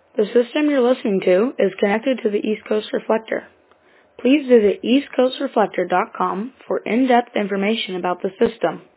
The system you're listening to is connected to the East Coast Reflector. Please visit eastcoastreflector.com for in-depth information about the system.